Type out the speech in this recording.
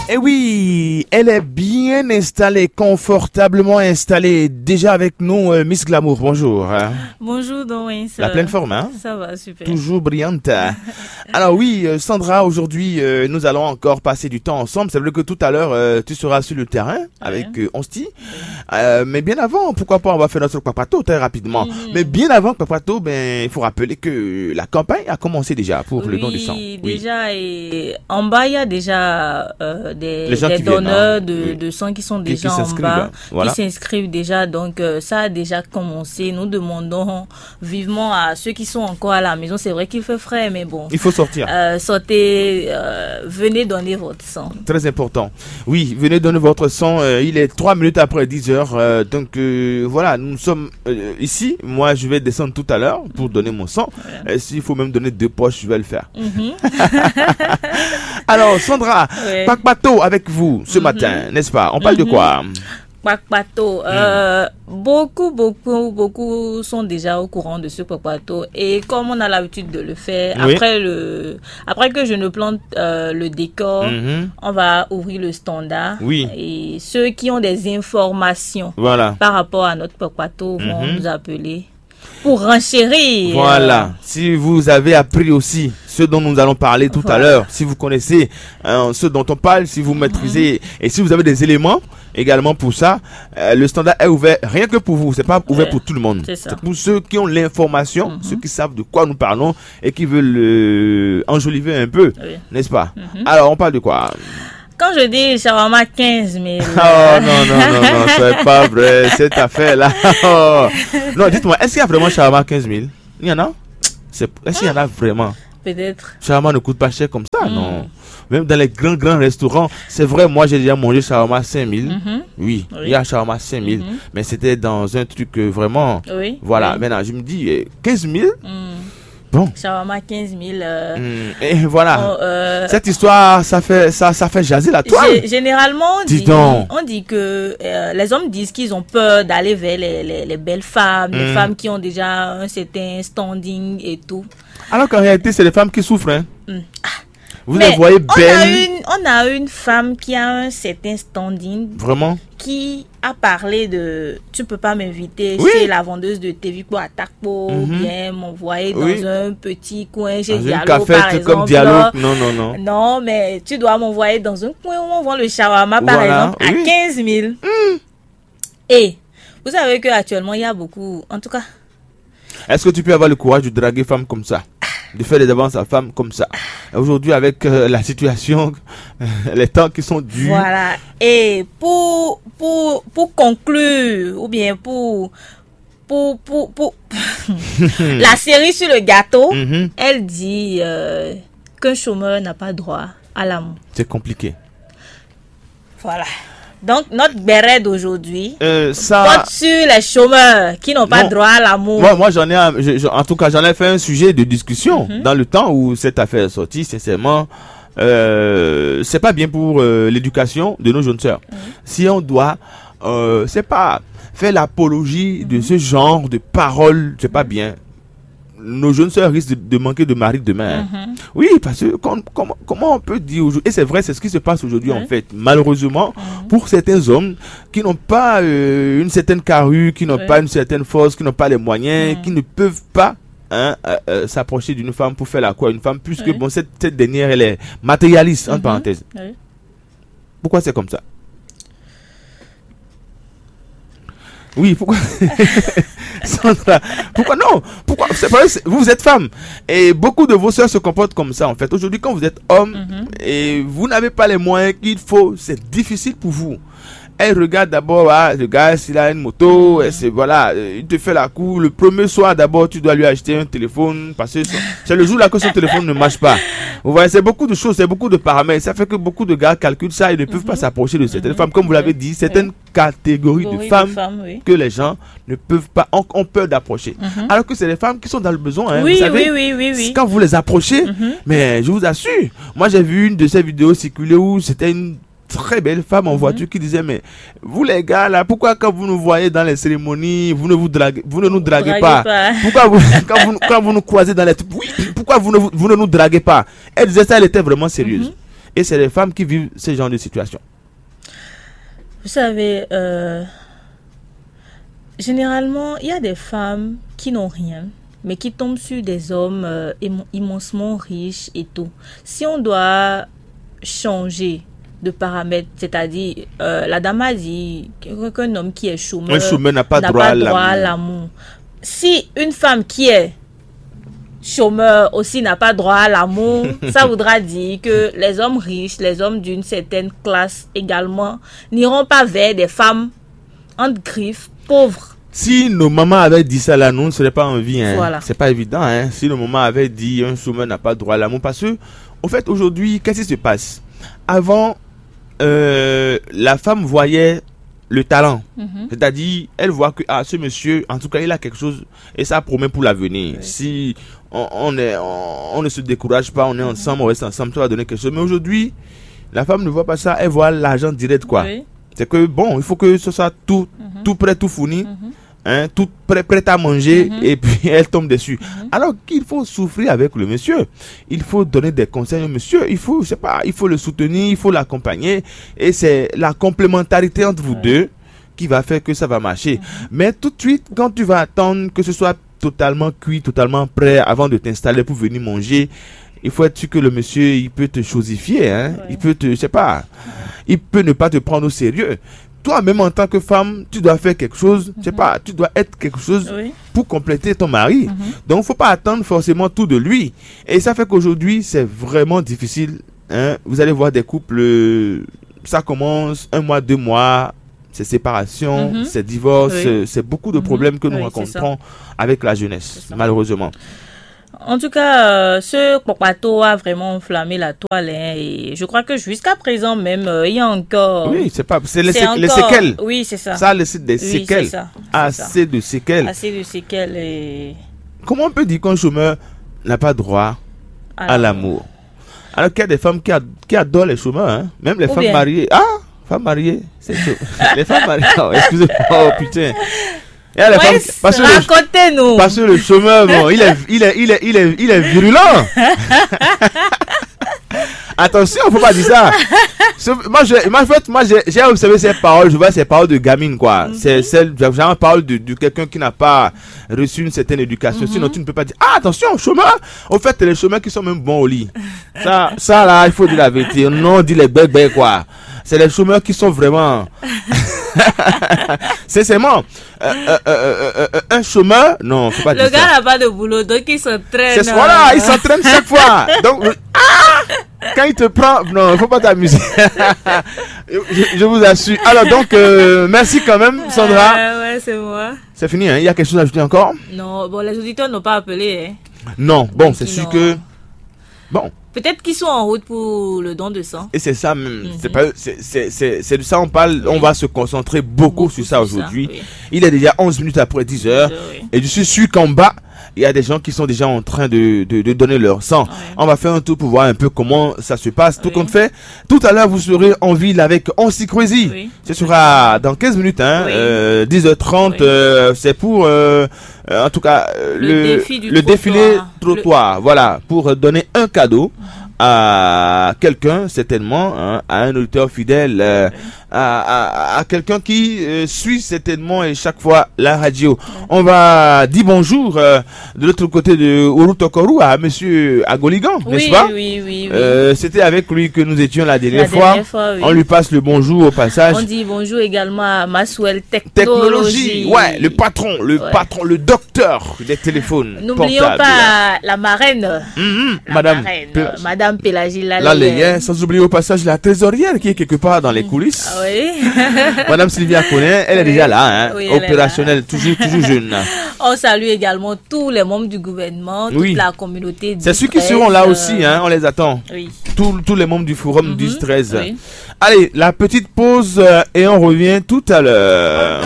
Et oui, elle est bien installée, confortablement installée. Déjà avec nous, Miss Glamour, bonjour. Bonjour, Don. La pleine forme, hein? Ça va, super. Toujours brillante. Alors oui, Sandra, aujourd'hui, nous allons encore passer du temps ensemble. C'est vrai que tout à l'heure, tu seras sur le terrain avec Onsti. Mais bien avant, pourquoi pas, on va faire notre papato très rapidement. Mais bien avant Papato, il faut rappeler que la campagne a commencé déjà pour le don du sang. Oui, déjà, et en bas, il y a déjà des donneurs de sang qui sont déjà en bas, qui s'inscrivent déjà. Donc, ça a déjà commencé. Nous demandons vivement à ceux qui sont encore à la maison. C'est vrai qu'il fait frais, mais bon. Il faut sortir. Sortez, venez donner votre sang. Très important. Oui, venez donner votre sang. Il est 3 minutes après 10 heures. Donc, voilà, nous sommes ici. Moi, je vais descendre tout à l'heure pour donner mon sang. S'il faut même donner 2 poches, je vais le faire. Alors, Sandra, Pakpato avec vous ce matin, n'est-ce pas? On parle de quoi? Pakpato. Beaucoup sont déjà au courant de ce Pakpato. Et comme on a l'habitude de le faire, après que je ne plante le décor, on va ouvrir le standard. Et ceux qui ont des informations par rapport à notre Pakpato vont nous appeler pour renchérir. Voilà. Si vous avez appris aussi ce dont nous allons parler tout à l'heure, si vous connaissez ce dont on parle, si vous maîtrisez et si vous avez des éléments également pour ça, le standard est ouvert rien que pour vous. C'est pas ouvert pour tout le monde. C'est pour ceux qui ont l'information, ceux qui savent de quoi nous parlons et qui veulent enjoliver un peu, n'est-ce pas? Alors, on parle de quoi? Quand je dis shawarma 15 000... Oh non, c'est pas vrai, cette affaire-là. Non, dites-moi, est-ce qu'il y a vraiment shawarma 15 000? Il y en a? Est-ce qu'il y en a vraiment? Peut-être. Shawarma ne coûte pas cher comme ça, non. Même dans les grands restaurants, c'est vrai, moi j'ai déjà mangé shawarma 5 000. Oui, il y a shawarma 5 000, mais c'était dans un truc vraiment... Voilà, maintenant je me dis, 15 000 Bon. Shawarma 15 000. Et voilà. Cette histoire, ça fait jaser la toile. Généralement, on dit que les hommes disent qu'ils ont peur d'aller vers les belles femmes, les femmes qui ont déjà un certain standing et tout. Alors qu'en réalité, c'est les femmes qui souffrent. Hein. Vous les voyez belles. On a une femme qui a un certain standing. Vraiment? Qui a parlé de tu peux pas m'inviter chez la vendeuse de TV pour attaque pour bien m'envoyer dans un petit coin chez Diallo par exemple. Comme Diallo. Non. Non, mais tu dois m'envoyer dans un coin où on vend le shawarma par exemple à 15 000. Et vous savez que actuellement il y a beaucoup, en tout cas. Est-ce que tu peux avoir le courage de draguer femme comme ça? De faire des avances à femme comme ça. Aujourd'hui, avec la situation, les temps qui sont durs. Voilà. Et pour conclure, ou bien pour la série sur le gâteau, elle dit qu'un chômeur n'a pas droit à l'amour. C'est compliqué. Voilà. Donc, notre béret d'aujourd'hui porte sur les chômeurs qui n'ont pas droit à l'amour. Moi j'en ai, en tout cas, j'en ai fait un sujet de discussion dans le temps où cette affaire est sortie. Sincèrement, c'est pas bien pour l'éducation de nos jeunes sœurs. Si on doit, c'est pas faire l'apologie de ce genre de paroles, c'est pas bien. Nos jeunes sœurs risquent de manquer de mari demain. Oui, parce que comment on peut dire aujourd'hui, et c'est vrai, c'est ce qui se passe aujourd'hui en fait, malheureusement, pour certains hommes qui n'ont pas une certaine carrure, qui n'ont pas une certaine force, qui n'ont pas les moyens, qui ne peuvent pas s'approcher d'une femme pour faire la quoi, une femme, puisque bon, cette dernière, elle est matérialiste, entre parenthèses. Pourquoi c'est comme ça? Oui, pourquoi? Sandra, pourquoi non? Pourquoi? C'est vrai, vous êtes femme et beaucoup de vos sœurs se comportent comme ça en fait. Aujourd'hui, quand vous êtes homme et vous n'avez pas les moyens qu'il faut, c'est difficile pour vous. Elle regarde d'abord, le gars, s'il a une moto, voilà, il te fait la cour. Le premier soir, d'abord, tu dois lui acheter un téléphone parce que c'est le jour là que son téléphone ne marche pas. Vous voyez, c'est beaucoup de choses, c'est beaucoup de paramètres. Ça fait que beaucoup de gars calculent ça et ne peuvent pas s'approcher de certaines femmes. Comme vous l'avez dit, certaines catégories de femmes que les gens ne peuvent pas, ont peur d'approcher. Alors que c'est les femmes qui sont dans le besoin. Hein, vous savez, oui. Quand vous les approchez, mais je vous assure, moi j'ai vu une de ces vidéos circuler où c'était une très belle femme en voiture qui disait mais vous les gars là, pourquoi quand vous nous voyez dans les cérémonies vous ne nous draguez pas. Pourquoi quand vous nous croisez dans les pourquoi vous ne nous draguez pas. Elle disait ça, elle était vraiment sérieuse. Et c'est les femmes qui vivent ce genre de situation. Vous savez, généralement, il y a des femmes qui n'ont rien, mais qui tombent sur des hommes immensement riches et tout. Si on doit changer de paramètres, c'est-à-dire, la dame a dit qu'un homme qui est chômeur, un chômeur n'a pas droit à l'amour. Si une femme qui est chômeur aussi n'a pas droit à l'amour, ça voudra dire que les hommes riches, les hommes d'une certaine classe également, n'iront pas vers des femmes entre griffes, pauvres. Si nos mamans avaient dit ça là, nous ne serait pas en vie. Hein. Voilà. C'est pas évident. Hein. Si nos mamans avaient dit un chômeur n'a pas droit à l'amour, parce que, au fait, aujourd'hui, qu'est-ce qui se passe? Avant, la femme voyait le talent. C'est-à-dire, elle voit que ce monsieur, en tout cas, il a quelque chose et ça promet pour l'avenir. Oui. Si on ne se décourage pas, on est ensemble, on reste ensemble, ça va donner quelque chose. Mais aujourd'hui, la femme ne voit pas ça, elle voit l'argent direct, quoi. Oui. C'est que, bon, il faut que ce soit tout prêt, tout fourni, tout prêt à manger, et puis elle tombe dessus. Alors qu'il faut souffrir avec le monsieur. Il faut donner des conseils au monsieur. Il faut, je sais pas, il faut le soutenir, il faut l'accompagner. Et c'est la complémentarité entre vous deux qui va faire que ça va marcher. Mais tout de suite, quand tu vas attendre que ce soit totalement cuit, totalement prêt avant de t'installer pour venir manger, il faut être sûr que le monsieur, il peut te chosifier, hein. Ouais. Il peut te, je sais pas, il peut ne pas te prendre au sérieux. Toi, même en tant que femme, tu dois faire quelque chose, je sais pas, tu dois être quelque chose pour compléter ton mari. Donc, faut pas attendre forcément tout de lui. Et ça fait qu'aujourd'hui, c'est vraiment difficile, hein. Vous allez voir des couples, ça commence 1 mois, 2 mois, c'est séparation, c'est divorce, c'est beaucoup de problèmes que nous rencontrons avec la jeunesse, malheureusement. En tout cas, ce Kpokpato a vraiment enflammé la toile, hein, et je crois que jusqu'à présent même, il y a encore... Oui, c'est les séquelles. Oui, c'est ça. Ça laisse des séquelles. C'est ça. Assez de séquelles. Assez de séquelles et... Comment on peut dire qu'un chômeur n'a pas droit à l'amour? Alors qu'il y a des femmes qui adorent les chômeurs, hein. Même les femmes mariées. Ah, femmes mariées, c'est chaud. Les femmes mariées, oh, excusez-moi, oh putain. Racontez-nous. Parce que le chômeur, bon, il est virulent. Attention, faut pas dire ça. Moi, j'ai observé ces paroles, je vois ces paroles de gamine, quoi. C'est celle, genre, parole de quelqu'un qui n'a pas reçu une certaine éducation. Sinon, tu ne peux pas dire, attention, chômeur. Au fait, les chômeurs qui sont même bons au lit. Ça là, il faut dire la vérité. Non, dit les bébés, quoi. C'est les chômeurs qui sont vraiment... Sincèrement, un chômeur, non, faut pas dire ça. Le gars n'a pas de boulot, donc il s'entraîne. Voilà, il s'entraîne chaque fois. Donc, quand il te prend, non, faut pas t'amuser. je vous assure. Alors donc, merci quand même, Sandra. Ouais, c'est moi. C'est fini, hein? Il y a quelque chose à ajouter encore? Non, bon, les auditeurs n'ont pas appelé. Hein. Non, bon, c'est sûr que... Bon. Peut-être qu'ils sont en route pour le don de sang. Et c'est ça même. C'est de ça on parle. Oui. On va se concentrer beaucoup sur ça aujourd'hui. Oui. Il est déjà 11 minutes après 10 heures. Oui. Et je suis sûr qu'en bas, il y a des gens qui sont déjà en train de donner leur sang. Oui. On va faire un tour pour voir un peu comment ça se passe. Tout compte fait. Tout à l'heure, vous serez en ville avec Onsi Crazy. Oui. Ce sera dans 15 minutes, hein, 10h30. C'est pour... en tout cas, le défilé trottoir. Voilà, pour donner un cadeau à quelqu'un, certainement, hein, à un auditeur fidèle, à quelqu'un qui suit certainement et chaque fois la radio. On va dire bonjour de l'autre côté de Urutokoru à monsieur Agoligan, n'est-ce pas? Oui. C'était avec lui que nous étions la dernière fois. Oui. On lui passe le bonjour au passage. On dit bonjour également à Maswell Technologie. Ouais, le patron, le docteur des téléphones. N'oublions pas la marraine. Madame Pélagie Lalaye, sans oublier au passage la trésorière qui est quelque part dans les coulisses. Oui. Madame Sylvia connaît, elle est déjà là, hein, opérationnelle, toujours jeune. On salue également tous les membres du gouvernement, toute la communauté. C'est ceux qui seront là aussi, hein, on les attend. Oui. Tous les membres du forum 10-13. Oui. Allez, la petite pause et on revient tout à l'heure.